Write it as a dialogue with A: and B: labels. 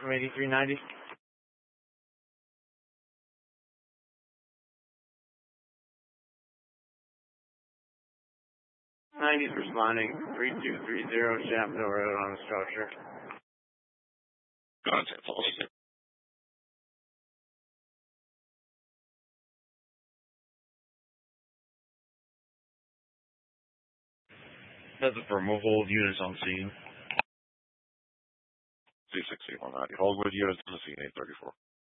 A: from 8390. 90's responding. 3230 Chapel Road on the structure.
B: Contact policy.
C: That's for removal of units on scene.
B: C60 190. Hold with units on the scene 834.